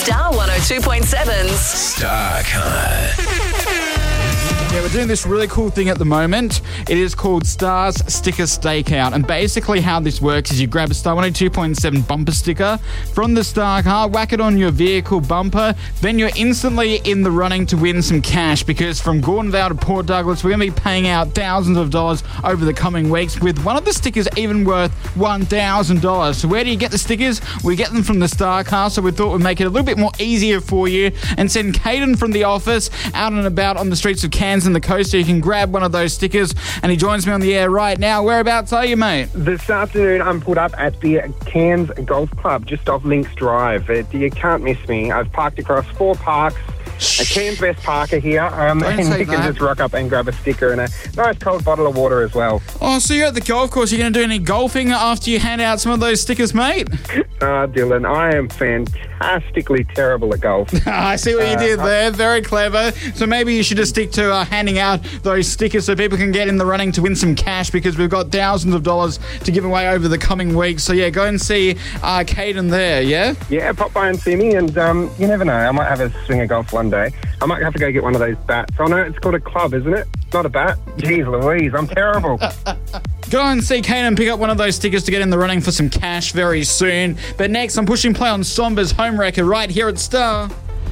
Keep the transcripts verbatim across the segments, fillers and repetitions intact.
Star one oh two point seven's Star Cut. Yeah, we're doing this really cool thing at the moment. It is called Stars Sticker Stakeout. And basically how this works is you grab a Star one oh two point seven bumper sticker from the Star car, whack it on your vehicle bumper, then you're instantly in the running to win some cash, because from Gordondale to Port Douglas, we're going to be paying out thousands of dollars over the coming weeks, with one of the stickers even worth one thousand dollars. So where do you get the stickers? We get them from the Star car, so we thought we'd make it a little bit more easier for you and send Caden from the office out and about on the streets of Cairns and the coast so you can grab one of those stickers. And he joins me on the air right now. Whereabouts are you, mate? This afternoon I'm put up at the Cairns Golf Club just off Links Drive. It, you can't miss me. I've parked across four parks. A Cairns Best Parker here, um, and you can just rock up and grab a sticker and a nice cold bottle of water as well. Oh, so you're at the golf course. You're going to do any golfing after you hand out some of those stickers, mate? Ah, uh, Dylan, I am fantastically terrible at golf. I see what you did uh, there. Very clever. So maybe you should just stick to uh, handing out those stickers so people can get in the running to win some cash, because we've got thousands of dollars to give away over the coming weeks. So yeah, go and see uh, Caden there, yeah? Yeah, pop by and see me, and um, you never know. I might have a swing of golf one day. I might have to go get one of those bats. I know it's called a club, isn't it? Not a bat. Jeez Louise, I'm terrible. Go and see Kane and pick up one of those stickers to get in the running for some cash very soon. But next, I'm pushing play on Somba's Home Wrecker right here at Star.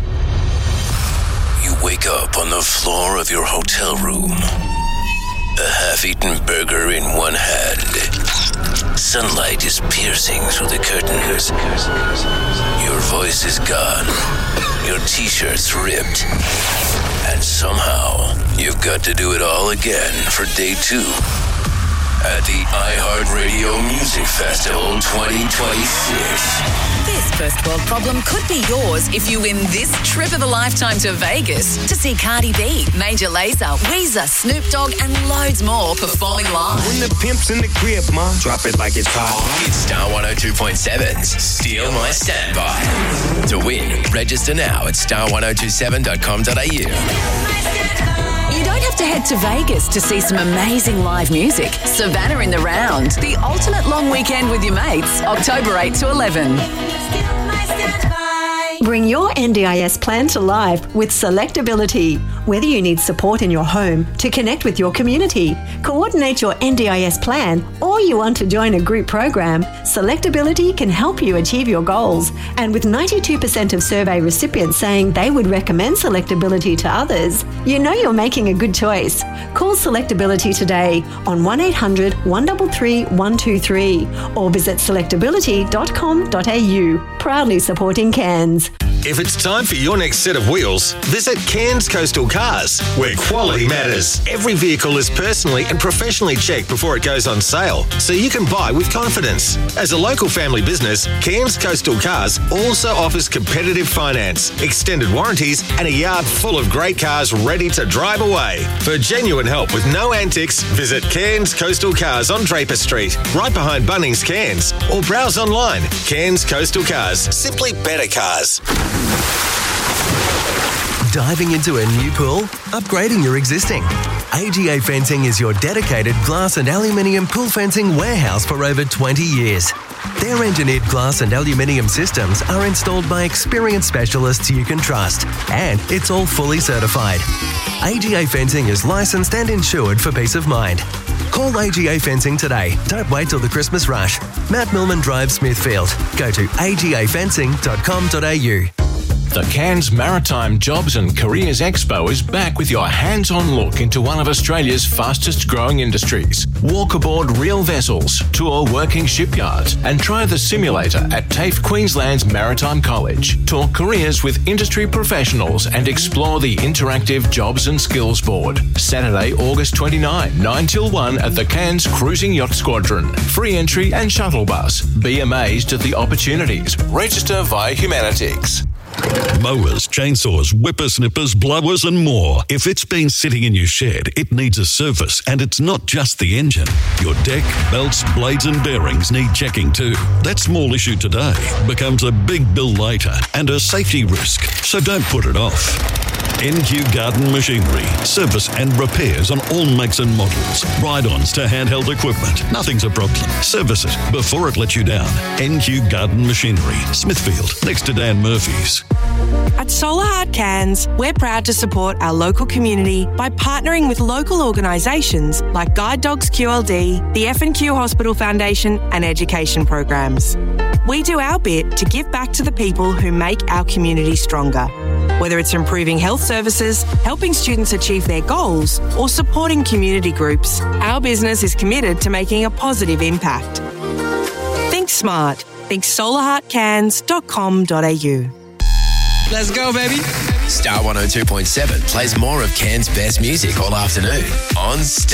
You wake up on the floor of your hotel room. A half-eaten burger in one hand. Sunlight is piercing through the curtains. Your voice is gone. Your t-shirt's ripped. And somehow, you've got to do it all again for day two at the iHeartRadio Music Festival twenty twenty-six. This first world problem could be yours if you win this trip of a lifetime to Vegas to see Cardi B, Major Lazer, Weezer, Snoop Dogg, and loads more performing live. When the pimp's in the crib, ma, drop it like it's hot. It's Star one oh two point seven's Steal My Standby. To win, register now at star ten twenty-seven dot com dot a u. You don't have to head to Vegas to see some amazing live music. Savannah in the Round, the ultimate long weekend with your mates, October eighth to eleven. Bring your N D I S plan to life with Selectability. Whether you need support in your home, to connect with your community, coordinate your N D I S plan, or you want to join a group program, Selectability can help you achieve your goals. And with ninety-two percent of survey recipients saying they would recommend Selectability to others, you know you're making a good choice. Call Selectability today on one eight hundred, one three three, one two three or visit selectability dot com dot a u. Proudly supporting Cairns. If it's time for your next set of wheels, visit Cairns Coastal Cars, where quality matters. Every vehicle is personally and professionally checked before it goes on sale, so you can buy with confidence. As a local family business, Cairns Coastal Cars also offers competitive finance, extended warranties, and a yard full of great cars ready to drive away. For genuine help with no antics, visit Cairns Coastal Cars on Draper Street, right behind Bunnings Cairns, or browse online. Cairns Coastal Cars, simply better cars. Diving into a new pool? Upgrading your existing? A G A Fencing is your dedicated glass and aluminium pool fencing warehouse for over twenty years. Their engineered glass and aluminium systems are installed by experienced specialists you can trust, and it's all fully certified. A G A Fencing is licensed and insured for peace of mind. Call A G A Fencing today. Don't wait till the Christmas rush. Matt Millman Drive, Smithfield. Go to a g a fencing dot com dot a u. The Cairns Maritime Jobs and Careers Expo is back with your hands-on look into one of Australia's fastest growing industries. Walk aboard real vessels, tour working shipyards, and try the simulator at TAFE Queensland's Maritime College. Talk careers with industry professionals and explore the interactive Jobs and Skills Board. Saturday, August twenty-ninth, nine till one at the Cairns Cruising Yacht Squadron. Free entry and shuttle bus. Be amazed at the opportunities. Register via Humanitics. Mowers, chainsaws, whippersnippers, blowers and more. If it's been sitting in your shed, it needs a service, and it's not just the engine. Your deck, belts, blades and bearings need checking too. That small issue today becomes a big bill later and a safety risk, so don't put it off. N Q Garden Machinery. Service and repairs on all makes and models. Ride-ons to handheld equipment. Nothing's a problem. Service it before it lets you down. N Q Garden Machinery. Smithfield, next to Dan Murphy's. At Solar Heart Cairns, we're proud to support our local community by partnering with local organisations like Guide Dogs Q L D, the F and Q Hospital Foundation and education programs. We do our bit to give back to the people who make our community stronger. Whether it's improving health services, helping students achieve their goals, or supporting community groups, our business is committed to making a positive impact. Think smart. Think solar heart cairns dot com dot a u. Let's go, baby. Star one oh two point seven plays more of Cairns' best music all afternoon on Star.